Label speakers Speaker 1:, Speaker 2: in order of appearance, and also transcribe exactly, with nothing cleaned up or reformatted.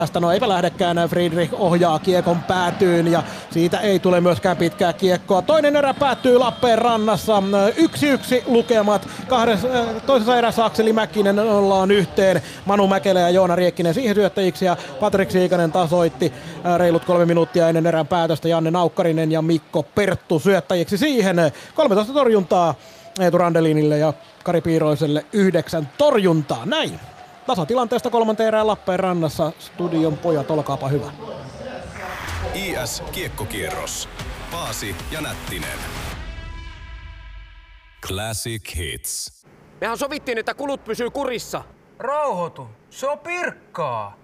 Speaker 1: No eipä lähdekään, Friedrich ohjaa kiekon päätyyn ja siitä ei tule myöskään pitkää kiekkoa. Toinen erä päättyy Lappeenrannassa. Yksi yksi lukemat. Kahdes, toisessa erässä Akseli Mäkinen ollaan yhteen. Manu Mäkelä ja Joona Riekkinen siihen syöttäjiksi ja Patrik Siikanen tasoitti reilut kolme minuuttia ennen erän päätöstä. Janne Naukkarinen ja Mikko Perttu syöttäjiksi siihen. kolmetoista torjuntaa Eetu Randelinille ja Kari Piiroiselle yhdeksän torjuntaa. Näin. Tasatilanteesta kolmanteen erään Lappeenrannassa. Studion pojat, olkaapa hyvä.
Speaker 2: I S Kiekkokierros. Paasi ja Nättinen. Classic Hits.
Speaker 3: Mehän sovittiin, että kulut pysyy kurissa.
Speaker 4: Rauhoitu. Se on Pirkkaa.